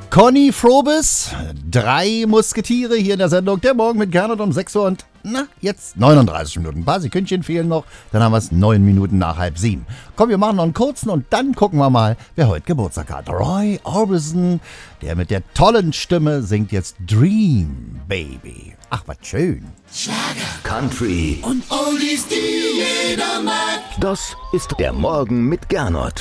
Conny Frobis, 3 Musketiere hier in der Sendung. Der Morgen mit Gernot um 6 Uhr und jetzt 39 Minuten. Ein paar Sekündchen fehlen noch, dann haben wir es 9 Minuten nach 6:30. Komm, wir machen noch einen kurzen und dann gucken wir mal, wer heute Geburtstag hat. Roy Orbison, der mit der tollen Stimme singt jetzt Dream Baby. Ach, was schön. Schlager, Country und Oldies, die jeder mag. Das ist der Morgen mit Gernot.